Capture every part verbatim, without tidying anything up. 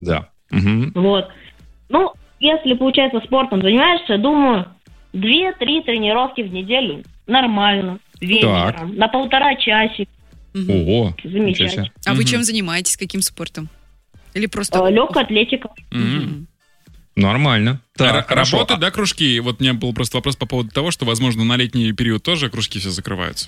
Да. Угу. Вот. Ну, если, получается, спортом занимаешься, думаю, две-три тренировки в неделю нормально. Вечером. Так. На полтора часика. Угу. Ого. Замечательно. А угу. вы чем занимаетесь? Каким спортом? Или просто... Легкая атлетика. Угу. Нормально. Так, работают, да, кружки? Вот у меня был просто вопрос по поводу того, что, возможно, на летний период тоже кружки все закрываются.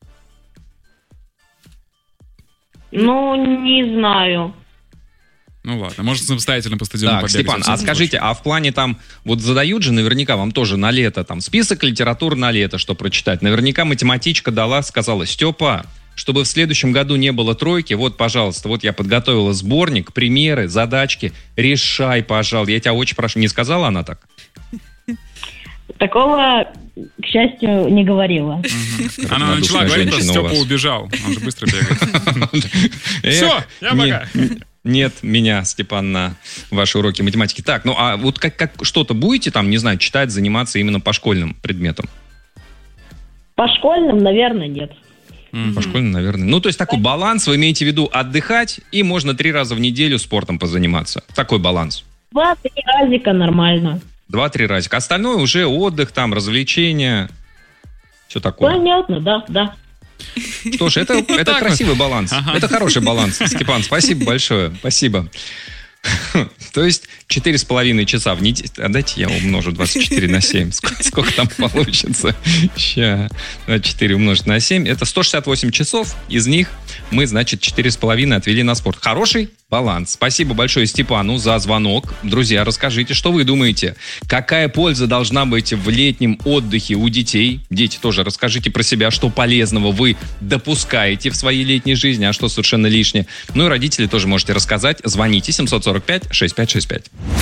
Ну, не знаю. Ну ладно, может самостоятельно по стадиону побегать. Так, Степан, а скажите, а в плане там, вот задают же наверняка вам тоже на лето, там, список литератур на лето, что прочитать. Наверняка математичка дала, сказала: Степа, чтобы в следующем году не было тройки, вот, пожалуйста, вот я подготовила сборник, примеры, задачки, решай, пожалуйста. Я тебя очень прошу. Не сказала она так? Такого, к счастью, не говорила. Угу. Она начала говорить, что Степа убежал. Он же быстро бегает. Все, я пока. Нет меня, Степан, на ваши уроки математики. Так, ну а вот как, как что-то будете там, не знаю, читать, заниматься именно по школьным предметам? По школьным, наверное, нет. Mm-hmm. По школьным, наверное. Ну, то есть такой баланс, вы имеете в виду отдыхать, и можно три раза в неделю спортом позаниматься. Такой баланс. Два-три разика нормально. Два-три разика. Остальное уже отдых, там, развлечения, все такое. Понятно, да, да. Что ж, это, это красивый баланс. Ага. Это хороший баланс. Степан, спасибо большое. Спасибо. То есть четыре с половиной часа в неделю. А дайте я умножу двадцать четыре на семь. Сколько, сколько там получится? Сейчас. двадцать четыре умножить на семь. Это сто шестьдесят восемь часов. Из них мы, значит, четыре с половиной отвели на спорт. Хороший баланс. Спасибо большое Степану за звонок. Друзья, расскажите, что вы думаете? Какая польза должна быть в летнем отдыхе у детей? Дети, тоже расскажите про себя, что полезного вы допускаете в своей летней жизни, а что совершенно лишнее. Ну и родители тоже можете рассказать. Звоните семь сорок пять шестьдесят пять шестьдесят пять.